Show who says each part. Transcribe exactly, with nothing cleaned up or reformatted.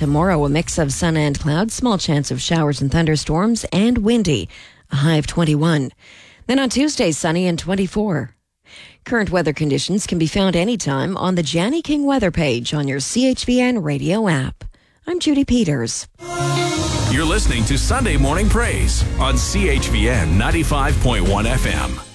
Speaker 1: Tomorrow, a mix of sun and clouds, small chance of showers and thunderstorms, and windy, a high of twenty-one. Then on Tuesday, sunny and twenty-four. Current weather conditions can be found anytime on the Janny King weather page on your C H V N radio app. I'm Judy Peters.
Speaker 2: You're listening to Sunday Morning Praise on C H V N ninety-five point one F M.